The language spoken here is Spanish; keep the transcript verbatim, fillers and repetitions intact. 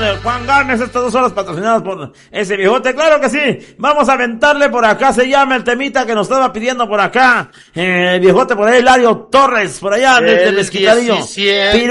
de Juan Gámez, estas dos horas patrocinadas por ese viejote, claro que sí. Vamos a aventarle por acá, se llama el temita que nos estaba pidiendo por acá, eh, el viejote por ahí, Ladio Torres, por allá, desde Mezquitadillo.